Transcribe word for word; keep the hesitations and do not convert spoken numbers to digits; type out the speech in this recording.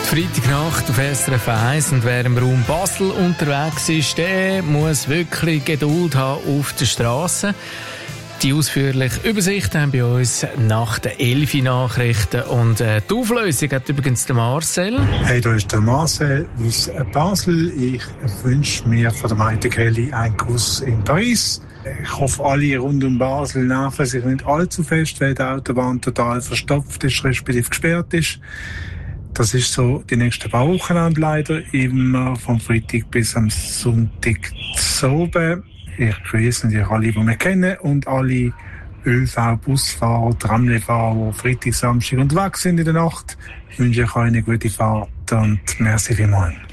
Freitagnacht auf S R F eins, und wer im Raum Basel unterwegs ist, der muss wirklich Geduld haben auf der Straße. Die ausführliche Übersicht haben bei uns nach den elf Nachrichten, und äh, die Auflösung hat übrigens der Marcel. Hey, da ist der Marcel aus Basel. Ich wünsche mir von der Maite Kelly einen Kuss in Paris. Ich hoffe, alle rund um Basel nerven sich nicht allzu fest, weil die Autobahn total verstopft ist, respektive gesperrt ist. Das ist so die nächsten paar Wochen leider, immer vom Freitag bis am Sonntag zu oben. Ich grüße natürlich alle, die wir kennen, und alle Ö V, Busfahrer, Tramlifahrer, die Freitag, Samstag unterwegs sind in der Nacht. Ich wünsche euch eine gute Fahrt und merci vielmals.